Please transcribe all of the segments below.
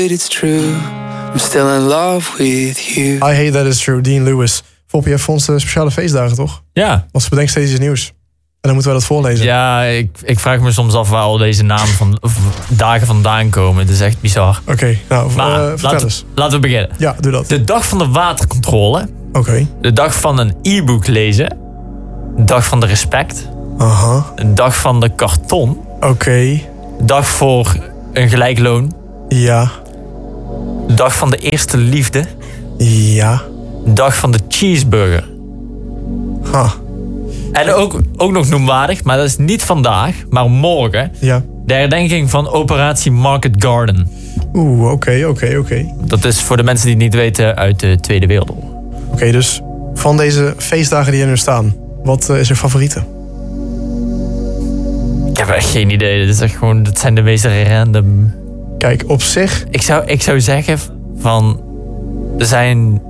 It's true, I'm still in love with you. I Hate That It's True, Dean Lewis. Fop, je hebt voor ons de speciale feestdagen, toch? Ja. Want ze bedenkt steeds iets nieuws. En dan moeten we dat voorlezen. Ja, ik vraag me soms af waar al deze namen van dagen vandaan komen. Het is echt bizar. Oké, nou, vertel eens. Laten we beginnen. Ja, doe dat. De dag van de watercontrole. Oké. De dag van een e-book lezen. De dag van de respect. Aha. De dag van de karton. Oké. De dag voor een gelijk loon. Ja. De dag van de eerste liefde. Ja. De dag van de cheeseburger. Ha. En ook nog noemwaardig, maar dat is niet vandaag, maar morgen. Ja. De herdenking van Operatie Market Garden. Oeh, oké. Dat is voor de mensen die het niet weten uit de Tweede Wereldoorlog. Oké, dus van deze feestdagen die er nu staan, wat is je favoriete? Ik heb echt geen idee. Dat zijn de meest random. Kijk, op zich... Ik zou zeggen van... Er zijn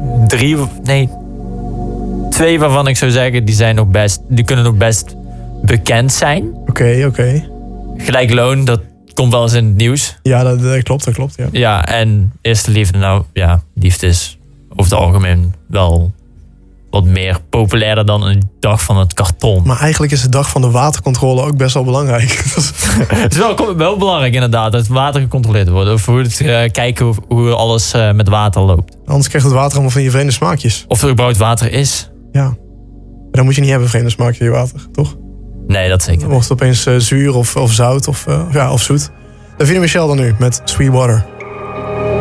2 waarvan ik zou zeggen, die kunnen nog best bekend zijn. Oké. Gelijk loon, dat komt wel eens in het nieuws. Ja, dat klopt, ja. Ja, en eerste liefde, nou ja, liefde is over het algemeen wel wat meer populairder dan een dag van het karton. Maar eigenlijk is de dag van de watercontrole ook best wel belangrijk. Het is wel belangrijk inderdaad, dat het water gecontroleerd wordt. Of hoe het kijken hoe alles met water loopt. Anders krijgt het water allemaal van die vreemde smaakjes. Of er überhaupt water is. Ja. Maar dan moet je niet hebben, vreemde smaakjes in je water, toch? Nee, dat zeker. Dan wordt het opeens zuur of zout of zoet. Davina Michel dan nu met Sweet Water.